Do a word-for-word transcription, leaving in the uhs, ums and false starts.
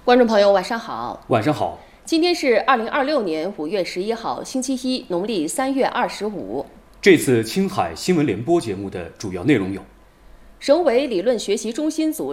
观众朋友，晚上好。 晚上好。 今天是二零二六年五月十一号，星期一，农历三月二十五。 这次青海新闻联播节目的主要内容有： 省委理论学习中心组